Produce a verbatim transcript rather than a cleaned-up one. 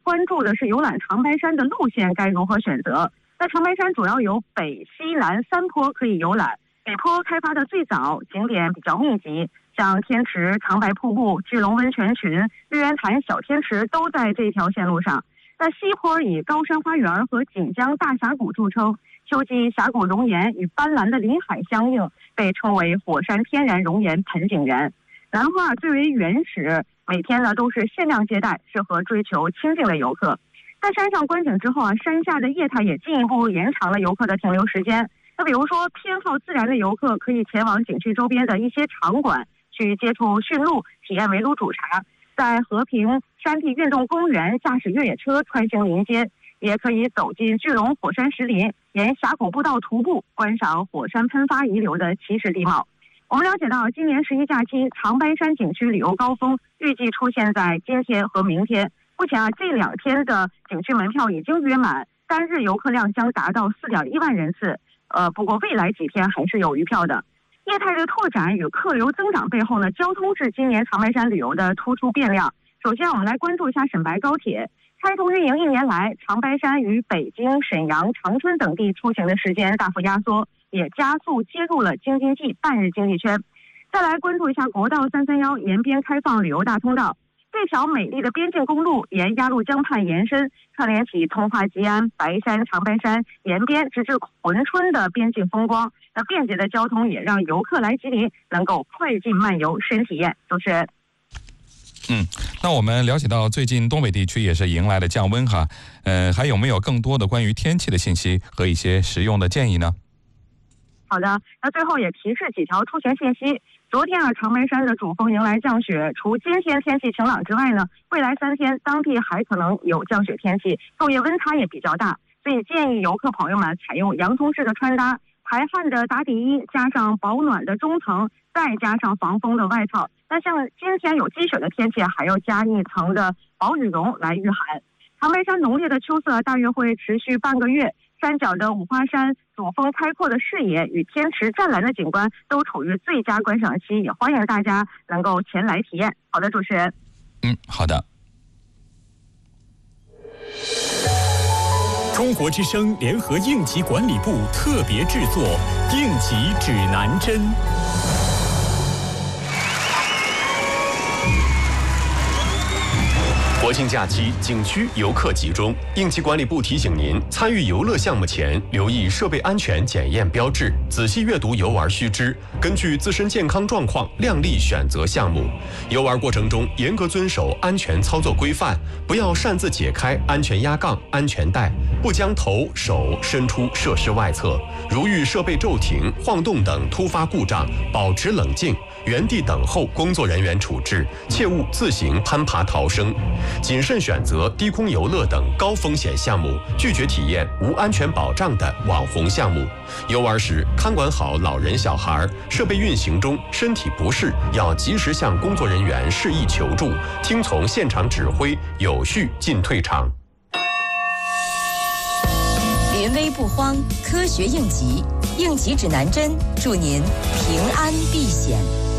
关注的是游览长白山的路线该如何选择。那长白山主要有北、西、南三坡可以游览，北坡开发的最早，景点比较密集，像天池、长白瀑布、巨龙温泉群、日月潭小天池都在这条线路上。那西坡以高山花园和锦江大峡谷著称，秋季峡谷熔岩与斑斓的林海相应，被称为火山天然熔岩盆景园。南坡啊最为原始，每天呢都是限量接待，适合追求清静的游客。在山上观景之后啊，山下的业态也进一步延长了游客的停留时间。那比如说偏好自然的游客可以前往景区周边的一些场馆去接触驯鹿，体验围炉煮茶。在和平山地运动公园驾驶越野车穿行林间，也可以走进巨龙火山石林，沿峡谷步道徒步观赏火山喷发遗留的奇石地貌。我们了解到，今年十一假期长白山景区旅游高峰预计出现在今天和明天。目前啊，这两天的景区门票已经约满，单日游客量将达到四点一万人次。呃，不过未来几天还是有余票的。业态的拓展与客流增长背后呢，交通是今年长白山旅游的突出变量。首先，我们来关注一下沈白高铁。开通运营一年来，长白山与北京、沈阳、长春等地出行的时间大幅压缩，也加速接入了京津冀半日经济圈。再来关注一下国道三三一沿边开放旅游大通道。这条美丽的边境公路沿鸭绿江畔延伸，串联起通化吉安、白山、长白山沿边直至珲春的边境风光。那便捷的交通也让游客来吉林能够快进慢游深体验。主持人。 嗯，那我们了解到最近东北地区也是迎来了降温哈，呃，还有没有更多的关于天气的信息和一些实用的建议呢？ 好的，那最后也提示几条出行信息。昨天啊，长白山的主峰迎来降雪，除今天天气晴朗之外呢，未来三天当地还可能有降雪天气，昼夜温差也比较大，所以建议游客朋友们采用洋葱式的穿搭，排汗的打底衣，加上保暖的中层，再加上防风的外套。那像今天有积雪的天气，还要加一层的薄羽绒来御寒。长白山浓烈的秋色大约会持续半个月。山脚的五花山主峰开阔的视野与天池湛蓝的景观都处于最佳观赏期，也欢迎大家能够前来体验。好的，主持人。 嗯，好的。 中国之声联合应急管理部特别制作《应急指南针》。国庆假期，景区游客集中，应急管理部提醒您：参与游乐项目前，留意设备安全检验标志，仔细阅读游玩须知，根据自身健康状况量力选择项目。游玩过程中，严格遵守安全操作规范，不要擅自解开安全压杠、安全带，不将头、手伸出设施外侧。如遇设备骤停、晃动等突发故障，保持冷静，原地等候工作人员处置，切勿自行攀爬逃生。谨慎选择低空游乐等高风险项目，拒绝体验无安全保障的网红项目。游玩时看管好老人小孩，设备运行中身体不适要及时向工作人员示意求助，听从现场指挥，有序进退场。 临危不慌，科学应急，应急指南针，祝您平安避险。